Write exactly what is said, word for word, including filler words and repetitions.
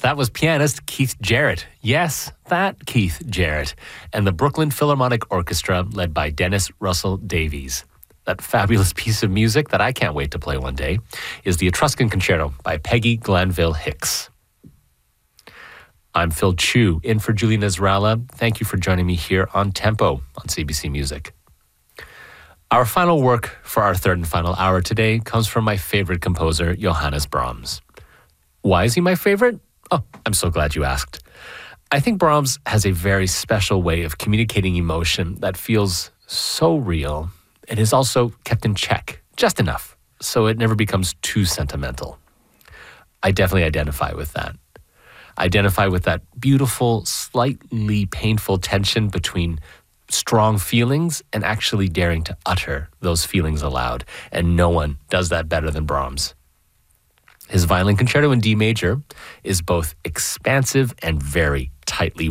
That was pianist Keith Jarrett. Yes, that Keith Jarrett. And the Brooklyn Philharmonic Orchestra, led by Dennis Russell Davies. That fabulous piece of music that I can't wait to play one day is the Etruscan Concerto by Peggy Glanville Hicks. I'm Phil Chu, in for Julie Nasrallah. Thank you for joining me here on Tempo on C B C Music. Our final work for our third and final hour today comes from my favorite composer, Johannes Brahms. Why is he my favorite? Oh, I'm so glad you asked. I think Brahms has a very special way of communicating emotion that feels so real and is also kept in check, just enough, so it never becomes too sentimental. I definitely identify with that. Identify with that beautiful, slightly painful tension between strong feelings and actually daring to utter those feelings aloud. And no one does that better than Brahms. His Violin Concerto in D major is both expansive and very tightly